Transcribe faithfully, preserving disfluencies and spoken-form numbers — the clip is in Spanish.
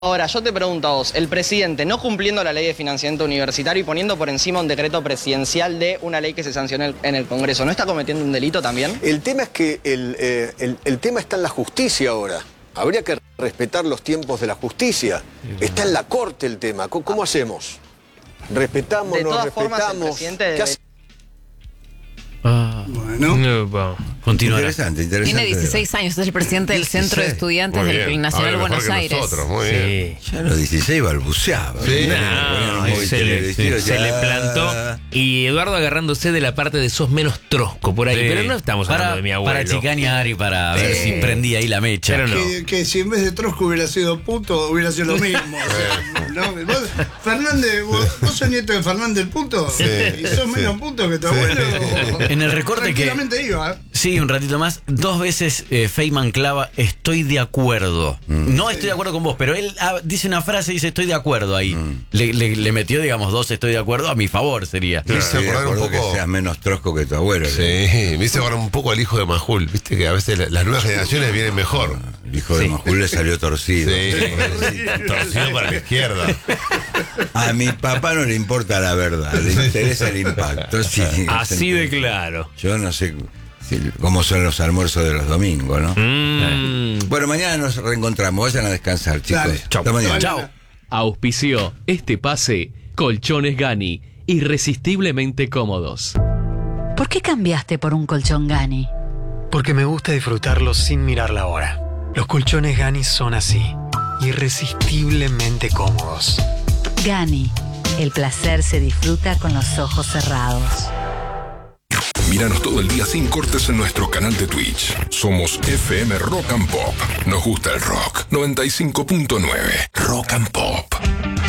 Ahora, yo te pregunto a vos, el presidente no cumpliendo la ley de financiamiento universitario y poniendo por encima un decreto presidencial de una ley que se sancionó en el Congreso, ¿no está cometiendo un delito también? El tema es que el, eh, el, el tema está en la justicia ahora. Habría que respetar los tiempos de la justicia. Está en la corte el tema. ¿Cómo, cómo hacemos? ¿Respetamos, de no todas respetamos? Formas, el presidente ¿Qué debe... hace? Ah, bueno, no, bueno, continuará. Interesante, interesante. Tiene dieciséis años, es el presidente del Centro de Estudiantes Muy del bien. Nacional Habla mejor Buenos que Aires. nosotros, muy Sí. bien. Ya a los dieciséis balbuceaba. Sí. No, no, se, le, se le plantó. Y Eduardo agarrándose de la parte de sos menos trosco por ahí. Sí. Pero no estamos hablando para, de mi abuelo. Para chicanear y para ver si prendía ahí la mecha. Pero no. que, que si en vez de Trosco hubiera sido puto, hubiera sido lo mismo. O sea, ¿no? ¿Vos, Fernández, vos, vos sos nieto de Fernández el puto, Sí, y sos sí. menos puto que tu abuelo. En el recorte que- Tranquilamente iba. Sí, un ratito más. Dos veces eh, Feynman clava, estoy de acuerdo. Mm. No estoy de acuerdo con vos, pero él ah, dice una frase y dice estoy de acuerdo ahí. Mm. Le, le- le metió, digamos, dos estoy de acuerdo a mi favor sería. Claro. Estoy de acordar un acuerdo que poco- seas menos Trosco que tu abuelo. Sí, me hice ahora un poco al hijo de Majul, viste que a veces la- las nuevas generaciones vienen mejor. El hijo de Majul le salió torcido. Sí, torcido para la izquierda. A mi papá no le importa la verdad, le interesa el impacto. Sí, Así de claro. Yo no sé si- cómo son los almuerzos de los domingos, ¿no? Mm. Bueno, mañana nos reencontramos. Vayan a descansar, chicos. Dale. Chau. Hasta mañana. Chao. Auspició este pase Colchones Gani, irresistiblemente cómodos. ¿Por qué cambiaste por un colchón Gani? Porque me gusta disfrutarlo sin mirar la hora. Los colchones Gani son así, irresistiblemente cómodos. Gani, el placer se disfruta con los ojos cerrados. Míranos todo el día sin cortes en nuestro canal de Twitch. Somos F M Rock and Pop. Nos gusta el rock. noventa y cinco punto nueve Rock and Pop.